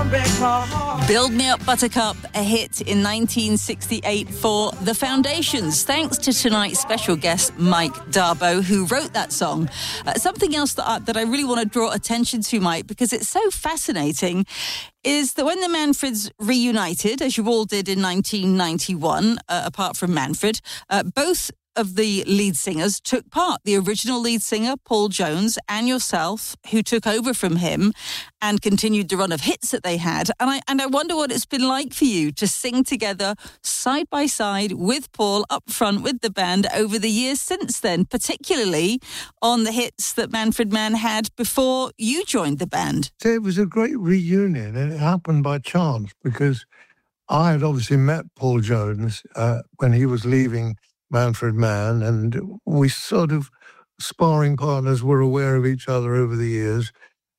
Build Me Up Buttercup, a hit in 1968 for The Foundations, thanks to tonight's special guest, Mike Darboe, who wrote that song. Something else that I really want to draw attention to, Mike, because it's so fascinating, is that when the Manfreds reunited, as you all did in 1991, apart from Manfred, both of the lead singers took part. The original lead singer, Paul Jones, and yourself, who took over from him and continued the run of hits that they had. And I wonder what it's been like for you to sing together side by side with Paul up front with the band over the years since then, particularly on the hits that Manfred Mann had before you joined the band. It was a great reunion, and it happened by chance because I had obviously met Paul Jones when he was leaving Manfred Mann, and we sort of, sparring partners, were aware of each other over the years.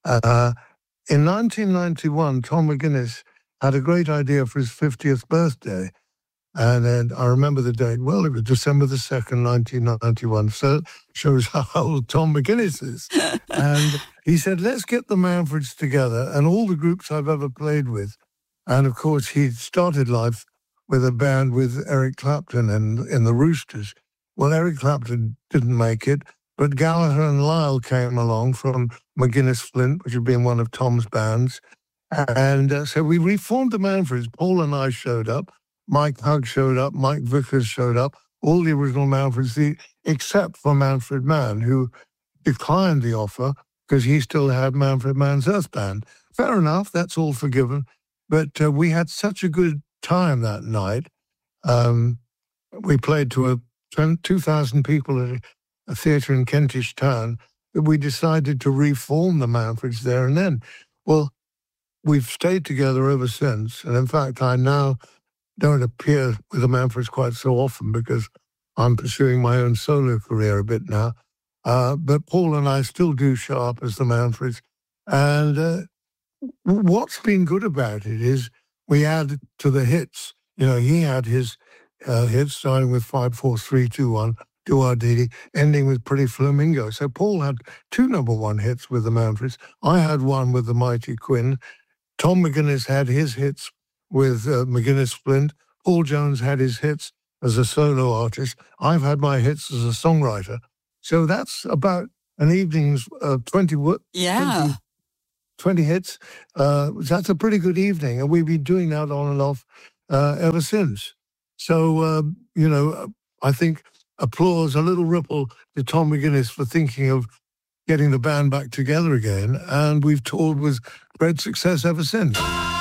In 1991, Tom McGuinness had a great idea for his 50th birthday, and then I remember the date. Well, it was December the 2nd, 1991, so it shows how old Tom McGuinness is. And he said, let's get the Manfreds together and all the groups I've ever played with. And, of course, he started life with a band with Eric Clapton and in the Roosters. Well, Eric Clapton didn't make it, but Gallagher and Lyle came along from McGuinness Flint, which had been one of Tom's bands. And so we reformed the Manfreds. Paul and I showed up. Mike Hugg showed up. Mike Vickers showed up. All the original Manfreds, except for Manfred Mann, who declined the offer because he still had Manfred Mann's Earth Band. Fair enough, that's all forgiven. But we had such a good time that night. We played to 2,000 people at a theatre in Kentish Town that we decided to reform the Manfreds there and then. Well, we've stayed together ever since. And in fact, I now don't appear with the Manfreds quite so often because I'm pursuing my own solo career a bit now. But Paul and I still do show up as the Manfreds. And what's been good about it is we add to the hits. You know, he had his hits starting with 5, 4, 3, 2, 1, Do Our Dee, ending with Pretty Flamingo. So Paul had 2 number-1 hits with the Manfreds. I had one with the Mighty Quinn. Tom McGuinness had his hits with McGuinness Flint. Paul Jones had his hits as a solo artist. I've had my hits as a songwriter. So that's about an evening's 20 hits. That's a pretty good evening, and we've been doing that on and off ever since. So, I think applause, a little ripple to Tom McGuinness for thinking of getting the band back together again, and we've toured with great success ever since.